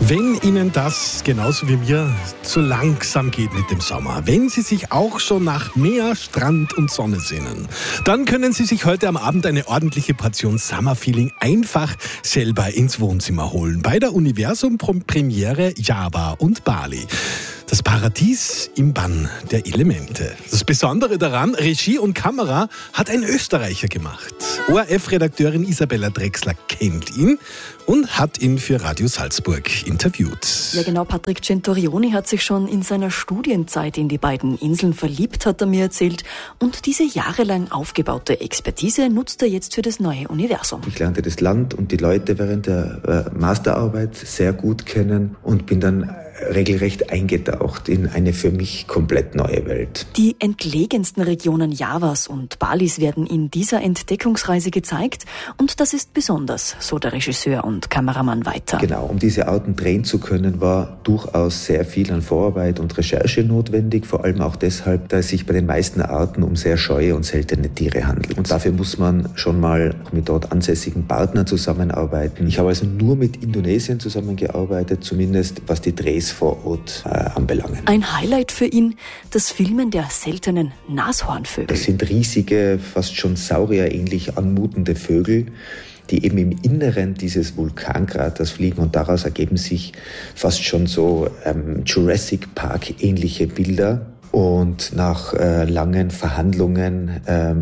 Wenn Ihnen das genauso wie mir zu langsam geht mit dem Sommer, wenn Sie sich auch schon nach Meer, Strand und Sonne sehnen, dann können Sie sich heute am Abend eine ordentliche Portion Summerfeeling einfach selber ins Wohnzimmer holen. Bei der Universum-Premiere Java und Bali. Das Paradies im Bann der Elemente. Das Besondere daran, Regie und Kamera hat ein Österreicher gemacht. ORF-Redakteurin Isabella Drechsler kennt ihn und hat ihn für Radio Salzburg interviewt. Ja genau, Patrick Centurioni hat sich schon in seiner Studienzeit in die beiden Inseln verliebt, hat er mir erzählt. Und diese jahrelang aufgebaute Expertise nutzt er jetzt für das neue Universum. Ich lernte das Land und die Leute während der Masterarbeit sehr gut kennen und bin dann regelrecht eingetaucht in eine für mich komplett neue Welt. Die entlegensten Regionen Javas und Balis werden in dieser Entdeckungsreise gezeigt und das ist besonders, so der Regisseur und Kameramann weiter. Genau, um diese Orten drehen zu können, war durchaus sehr viel an Vorarbeit und Recherche notwendig, vor allem auch deshalb, da es sich bei den meisten Arten um sehr scheue und seltene Tiere handelt. Und dafür muss man schon mal mit dort ansässigen Partnern zusammenarbeiten. Ich habe also nur mit Indonesien zusammengearbeitet, zumindest was die Drehs vor Ort anbelangen. Ein Highlight für ihn, das Filmen der seltenen Nashornvögel. Das sind riesige, fast schon saurierähnlich anmutende Vögel, die eben im Inneren dieses Vulkankraters fliegen und daraus ergeben sich fast schon so Jurassic Park ähnliche Bilder. Und nach langen Verhandlungen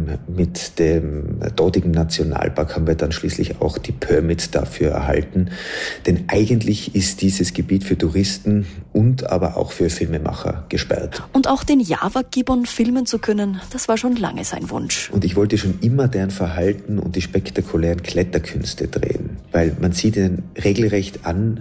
mit dem dortigen Nationalpark haben wir dann schließlich auch die Permits dafür erhalten. Denn eigentlich ist dieses Gebiet für Touristen und aber auch für Filmemacher gesperrt. Und auch den Java-Gibbon filmen zu können, das war schon lange sein Wunsch. Und ich wollte schon immer deren Verhalten und die spektakulären Kletterkünste drehen. Weil man sieht ihnen regelrecht an,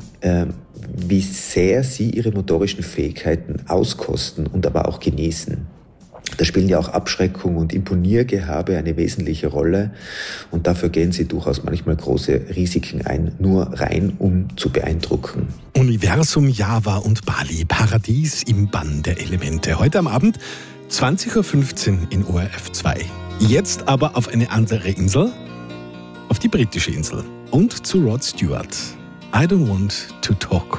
wie sehr sie ihre motorischen Fähigkeiten auskosten und aber auch genießen. Da spielen ja auch Abschreckung und Imponiergehabe eine wesentliche Rolle und dafür gehen sie durchaus manchmal große Risiken ein, nur rein um zu beeindrucken. Universum Java und Bali, Paradies im Bann der Elemente. Heute am Abend 20.15 Uhr in ORF 2. Jetzt aber auf eine andere Insel, auf die britische Insel und zu Rod Stewart. I don't want to talk